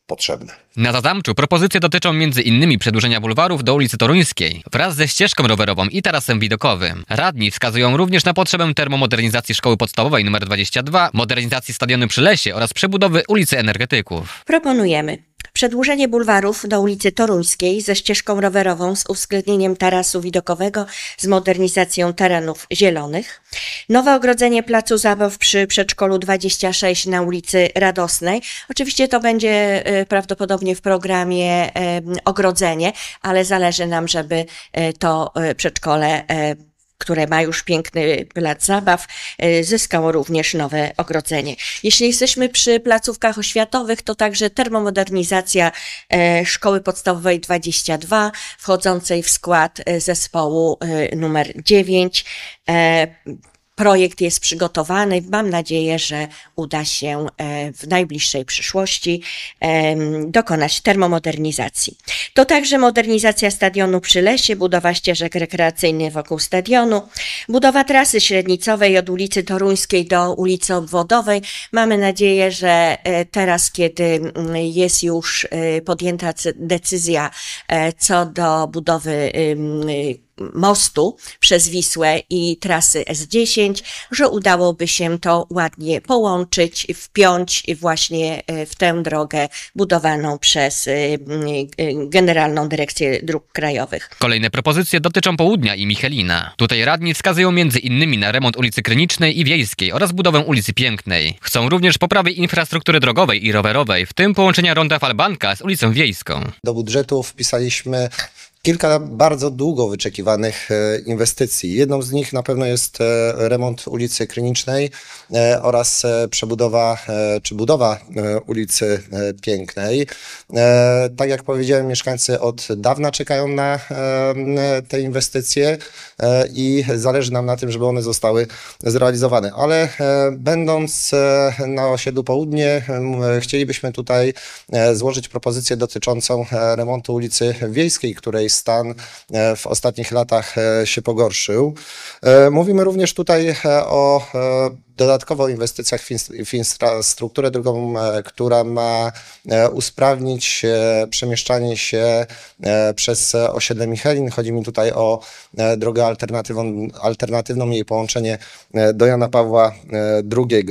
potrzebne. Na Zatamczu propozycje dotyczą m.in. przedłużenia bulwarów do ulicy Toruńskiej wraz ze ścieżką rowerową i tarasem widokowym. Radni wskazują również na potrzebę termomodernizacji szkoły podstawowej nr 22, modernizacji stadionu przy Lesie oraz przebudowy ulicy Energetyków. Proponujemy przedłużenie bulwarów do ulicy Toruńskiej ze ścieżką rowerową z uwzględnieniem tarasu widokowego z modernizacją terenów zielonych, nowe ogrodzenie placu zabaw przy przedszkolu 26 na ulicy Radosnej. Oczywiście to będzie prawdopodobnie w programie ogrodzenie, ale zależy nam, żeby to przedszkole, które ma już piękny plac zabaw, zyskało również nowe ogrodzenie. Jeśli jesteśmy przy placówkach oświatowych, to także termomodernizacja szkoły podstawowej 22, wchodzącej w skład zespołu numer 9. Projekt jest przygotowany. Mam nadzieję, że uda się w najbliższej przyszłości dokonać termomodernizacji. To także modernizacja stadionu przy Lesie, budowa ścieżek rekreacyjnych wokół stadionu, budowa trasy średnicowej od ulicy Toruńskiej do ulicy Obwodowej. Mamy nadzieję, że teraz, kiedy jest już podjęta decyzja co do budowy mostu przez Wisłę i trasy S10, że udałoby się to ładnie połączyć, wpiąć właśnie w tę drogę budowaną przez Generalną Dyrekcję Dróg Krajowych. Kolejne propozycje dotyczą Południa i Michelina. Tutaj radni wskazują m.in. na remont ulicy Krynicznej i Wiejskiej oraz budowę ulicy Pięknej. Chcą również poprawy infrastruktury drogowej i rowerowej, w tym połączenia ronda Falbanka z ulicą Wiejską. Do budżetu wpisaliśmy kilka bardzo długo wyczekiwanych inwestycji. Jedną z nich na pewno jest remont ulicy Krynicznej oraz przebudowa czy budowa ulicy Pięknej. Tak jak powiedziałem, mieszkańcy od dawna czekają na te inwestycje i zależy nam na tym, żeby one zostały zrealizowane. Ale będąc na osiedlu Południe, chcielibyśmy tutaj złożyć propozycję dotyczącą remontu ulicy Wiejskiej, której stan w ostatnich latach się pogorszył. Mówimy również tutaj o dodatkowo inwestycjach w infrastrukturę drogową, która ma usprawnić przemieszczanie się przez osiedle Michelin. Chodzi mi tutaj o drogę alternatywną, jej połączenie do Jana Pawła II.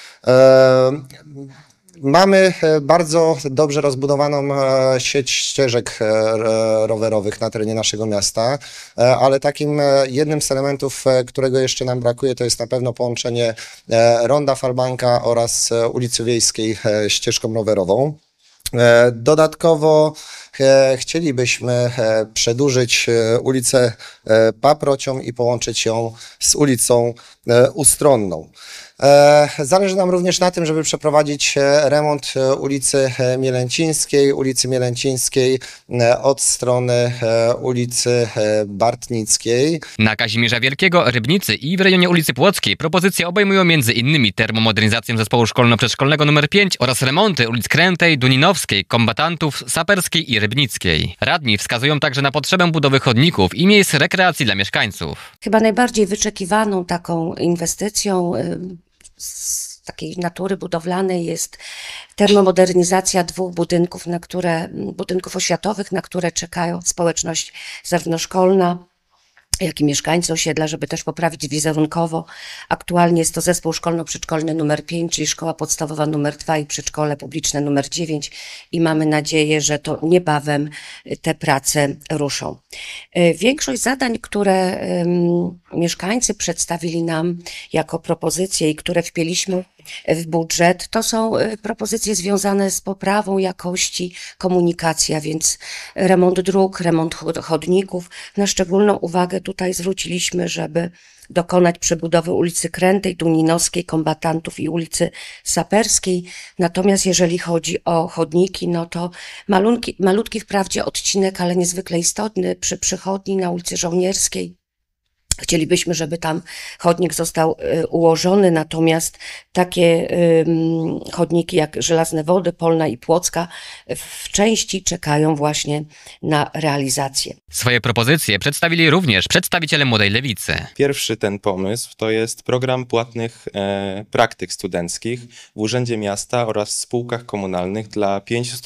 Mamy bardzo dobrze rozbudowaną sieć ścieżek rowerowych na terenie naszego miasta, ale takim jednym z elementów, którego jeszcze nam brakuje, to jest na pewno połączenie ronda Falbanka oraz ulicy Wiejskiej ścieżką rowerową. Dodatkowo chcielibyśmy przedłużyć ulicę Paprocią i połączyć ją z ulicą Ustronną. Zależy nam również na tym, żeby przeprowadzić remont ulicy Mielęcińskiej od strony ulicy Bartnickiej. Na Kazimierza Wielkiego, Rybnicy i w rejonie ulicy Płockiej propozycje obejmują m.in. termomodernizację zespołu szkolno-przedszkolnego nr 5 oraz remonty ulic Krętej, Duninowskiej, Kombatantów, Saperskiej i Rybnickiej. Radni wskazują także na potrzebę budowy chodników i miejsc rekreacji dla mieszkańców. Chyba najbardziej wyczekiwaną taką inwestycją z takiej natury budowlanej jest termomodernizacja dwóch budynków oświatowych, na które czekają społeczność zarówno szkolna, jak i mieszkańcy osiedla, żeby też poprawić wizerunkowo. Aktualnie jest to zespół szkolno-przedszkolny nr 5, czyli szkoła podstawowa nr 2 i przedszkole publiczne nr 9 i mamy nadzieję, że to niebawem te prace ruszą. Większość zadań, które mieszkańcy przedstawili nam jako propozycje i które wpięliśmy w budżet, to są propozycje związane z poprawą jakości komunikacji, a więc remont dróg, remont chodników. Na szczególną uwagę tutaj zwróciliśmy, żeby dokonać przebudowy ulicy Krętej, Duninowskiej, Kombatantów i ulicy Saperskiej. Natomiast jeżeli chodzi o chodniki, no to malutki wprawdzie odcinek, ale niezwykle istotny przy przychodni na ulicy Żołnierskiej. Chcielibyśmy, żeby tam chodnik został ułożony, natomiast takie chodniki jak Żelazne Wody, Polna i Płocka w części czekają właśnie na realizację. Swoje propozycje przedstawili również przedstawiciele Młodej Lewicy. Pierwszy ten pomysł to jest program płatnych praktyk studenckich w Urzędzie Miasta oraz spółkach komunalnych dla 500